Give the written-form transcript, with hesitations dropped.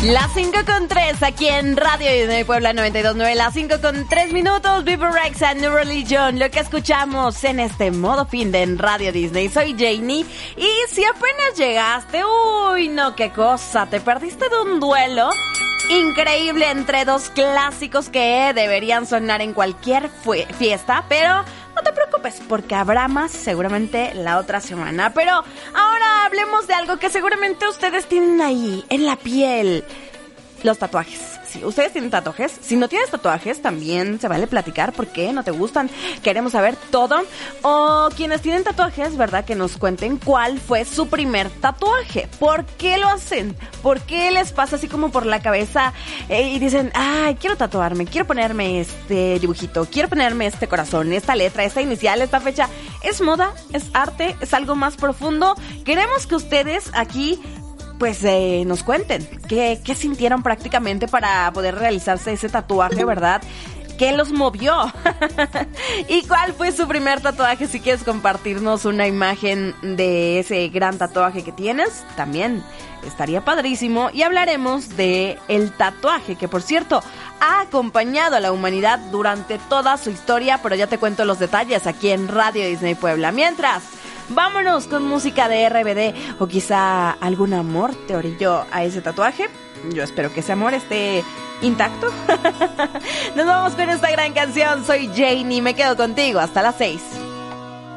Las 5:03 aquí en Radio Disney Puebla 92.9, las 5:03, Viva Rexa, New Religion, lo que escuchamos en este modo fin de en Radio Disney. Soy Janie y si apenas llegaste, uy no, qué cosa, te perdiste de un duelo increíble entre dos clásicos que deberían sonar en cualquier fiesta, pero no te preocupes porque habrá más seguramente la otra semana. Pero ahora hablemos de algo que seguramente ustedes tienen ahí en la piel: los tatuajes. Sí, ustedes tienen tatuajes. Si no tienes tatuajes, también se vale platicar por qué no te gustan. Queremos saber todo. O quienes tienen tatuajes, ¿verdad? Que nos cuenten cuál fue su primer tatuaje. ¿Por qué lo hacen? ¿Por qué les pasa así como por la cabeza y dicen, ay, quiero tatuarme, quiero ponerme este dibujito, quiero ponerme este corazón, esta letra, esta inicial, esta fecha? ¿Es moda? ¿Es arte? ¿Es algo más profundo? Queremos que ustedes aquí pues nos cuenten qué sintieron prácticamente para poder realizarse ese tatuaje, ¿verdad? ¿Qué los movió? ¿Y cuál fue su primer tatuaje? Si quieres compartirnos una imagen de ese gran tatuaje que tienes, también estaría padrísimo. Y hablaremos de el tatuaje, que por cierto ha acompañado a la humanidad durante toda su historia, pero ya te cuento los detalles aquí en Radio Disney Puebla. Mientras, vámonos con música de RBD, o quizá algún amor te orilló a ese tatuaje. Yo espero que ese amor esté intacto. Nos vamos con esta gran canción. Soy Janie, me quedo contigo hasta las 6.